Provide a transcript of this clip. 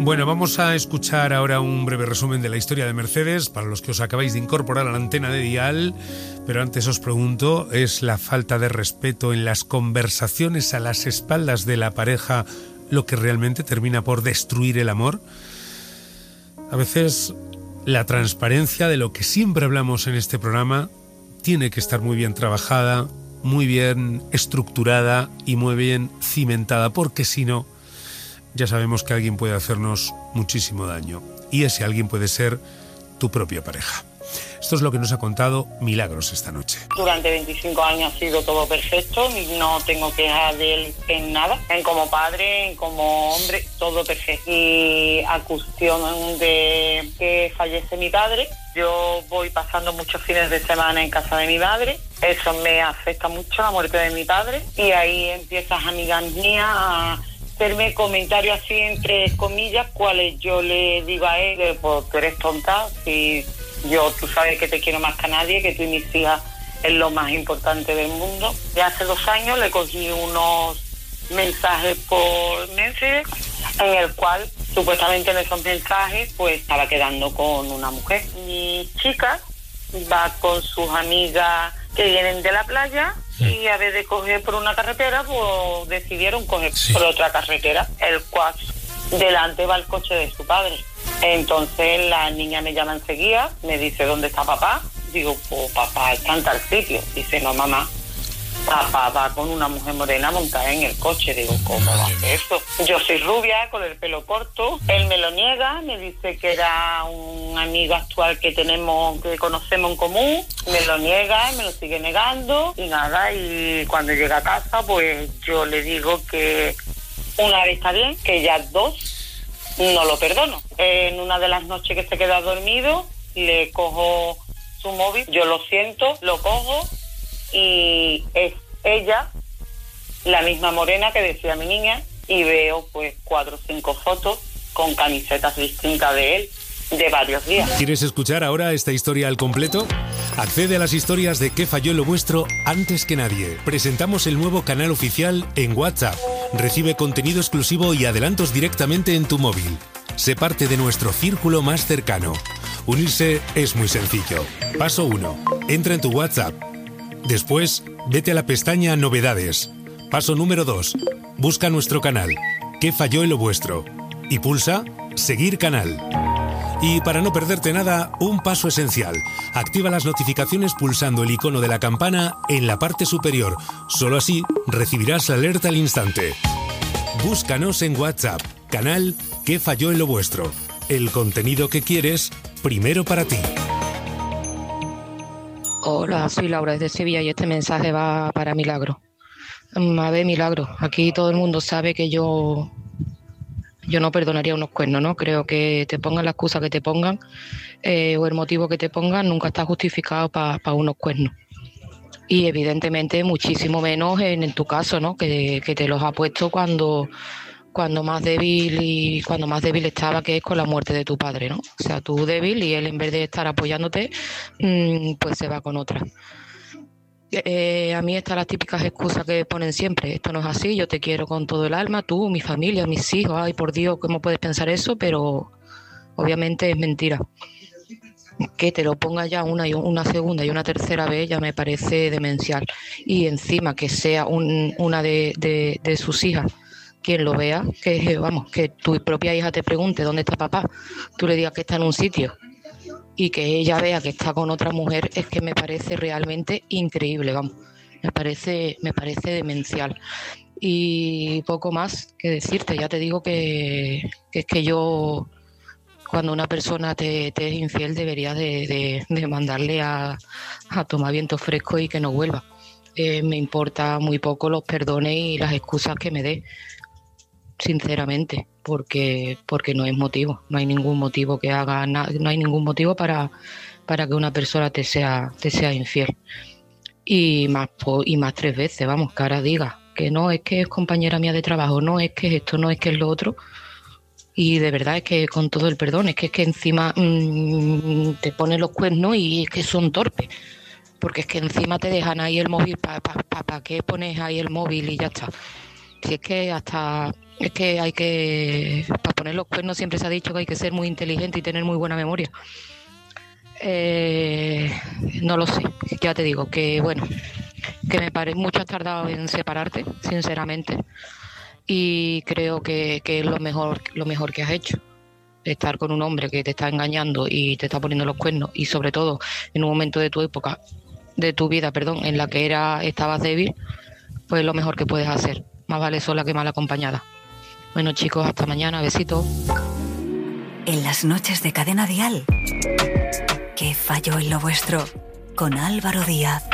Bueno, vamos a escuchar ahora un breve resumen de la historia de Mercedes para los que os acabáis de incorporar a la antena de Dial, pero antes os pregunto, ¿es la falta de respeto en las conversaciones a las espaldas de la pareja lo que realmente termina por destruir el amor? A veces la transparencia de lo que siempre hablamos en este programa tiene que estar muy bien trabajada, muy bien estructurada y muy bien cimentada, porque si no, ya sabemos que alguien puede hacernos muchísimo daño, y ese alguien puede ser tu propia pareja. Esto es lo que nos ha contado Milagros esta noche. Durante 25 años ha sido todo perfecto, no tengo quejas de él en nada, en como padre, en como hombre, todo perfecto. Y a cuestión de que fallece mi padre, yo voy pasando muchos fines de semana en casa de mi madre, eso me afecta mucho, la muerte de mi padre, y ahí empiezas amigas mías a hacerme comentarios así entre comillas, cuales yo le digo a él, pues tú eres tonta, si tú sabes que te quiero más que a nadie, que tú y mis hijas es lo más importante del mundo. Ya hace 2 años le cogí unos mensajes por Messenger, en el cual supuestamente en esos mensajes pues estaba quedando con una mujer. Mi chica va con sus amigas que vienen de la playa, y a vez de coger por una carretera, pues decidieron coger por otra carretera, el cual delante va el coche de su padre. Entonces la niña me llama enseguida, me dice ¿dónde está papá? Digo, pues papá está en tal sitio. Dice, no mamá, papá va con una mujer morena montada en el coche. Digo, ¿cómo va a hacer eso? Yo soy rubia, con el pelo corto. Él me lo niega, me dice que era un amigo actual que conocemos en común. Me lo niega, me lo sigue negando y nada. Y cuando llega a casa, pues yo le digo que una vez está bien, que ya 2 no lo perdono. En una de las noches que se queda dormido, le cojo su móvil, yo lo siento, lo cojo, y es ella, la misma morena que decía mi niña, y veo pues 4 o 5 fotos con camisetas distintas de él, de varios días. ¿Quieres escuchar ahora esta historia al completo? Accede a las historias de ¿Qué falló en lo vuestro? Antes que nadie. Presentamos el nuevo canal oficial en WhatsApp. Recibe contenido exclusivo y adelantos directamente en tu móvil. Sé parte de nuestro círculo más cercano. Unirse es muy sencillo. Paso 1. Entra en tu WhatsApp. Después, vete a la pestaña Novedades. Paso número 2. Busca nuestro canal. ¿Qué falló en lo vuestro? Y pulsa Seguir canal. Y para no perderte nada, un paso esencial. Activa las notificaciones pulsando el icono de la campana en la parte superior. Solo así recibirás la alerta al instante. Búscanos en WhatsApp. Canal ¿Qué falló en lo vuestro? El contenido que quieres, primero para ti. Hola, soy Laura desde Sevilla y este mensaje va para Milagro. A ver, Milagro, aquí todo el mundo sabe que yo no perdonaría unos cuernos, ¿no? Creo que te pongan la excusa que te pongan o el motivo que te pongan, nunca está justificado para unos cuernos. Y evidentemente muchísimo menos en tu caso, ¿no? Que te los ha puesto cuando más débil estaba, que es con la muerte de tu padre, ¿no? O sea, tú débil y él, en vez de estar apoyándote, pues se va con otra. A mí están las típicas excusas que ponen siempre. Esto no es así, yo te quiero con todo el alma, tú, mi familia, mis hijos. Ay, por Dios, ¿cómo puedes pensar eso? Pero obviamente es mentira. Que te lo ponga ya una segunda y una tercera vez ya me parece demencial. Y encima que sea una de sus hijas quien lo vea, que tu propia hija te pregunte ¿dónde está papá? Tú le digas que está en un sitio y que ella vea que está con otra mujer, es que me parece realmente increíble, vamos. Me parece demencial. Y poco más que decirte, ya te digo que es que yo, cuando una persona te es infiel, deberías de mandarle a tomar viento fresco y que no vuelva. Me importa muy poco los perdones y las excusas que me dé, sinceramente, porque no es motivo, no hay ningún motivo que haga no hay ningún motivo para que una persona te sea infiel. Y más 3 veces, vamos, que ahora diga que no, es que es compañera mía de trabajo, no es que es esto, no es que es lo otro. Y de verdad es que, con todo el perdón, es que encima te ponen los cuernos y es que son torpes, porque es que encima te dejan ahí el móvil. ¿Para qué pones ahí el móvil y ya está? Si es que es que hay que, para poner los cuernos siempre se ha dicho que hay que ser muy inteligente y tener muy buena memoria. No lo sé, ya te digo que bueno, que me parece mucho has tardado en separarte, sinceramente, y creo que es lo mejor que has hecho, estar con un hombre que te está engañando y te está poniendo los cuernos, y sobre todo en un momento de tu vida, en la que estabas débil, pues lo mejor que puedes hacer. Más vale sola que mal acompañada. Bueno, chicos, hasta mañana, besitos. En las noches de Cadena Dial, ¿qué falló en lo vuestro? Con Álvaro Díaz.